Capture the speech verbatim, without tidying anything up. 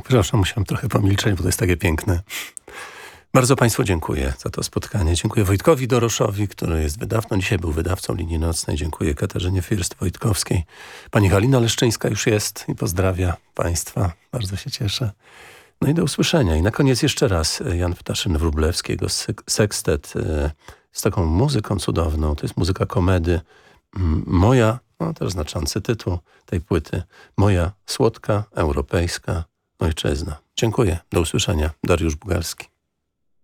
Przepraszam, musiałem trochę pomilczeć, bo to jest takie piękne. Bardzo Państwu dziękuję za to spotkanie. Dziękuję Wojtkowi Doroszowi, który jest wydawcą. Dzisiaj był wydawcą Linii Nocnej. Dziękuję Katarzynie First-Wojtkowskiej. Pani Halina Leszczyńska już jest i pozdrawia Państwa. Bardzo się cieszę. No i do usłyszenia. I na koniec jeszcze raz Jan Ptaszyn-Wróblewski, jego sekstet z taką muzyką cudowną. To jest muzyka komedy. Moja, no też znaczący tytuł tej płyty. Moja słodka, europejska ojczyzna. Dziękuję. Do usłyszenia. Dariusz Bugalski.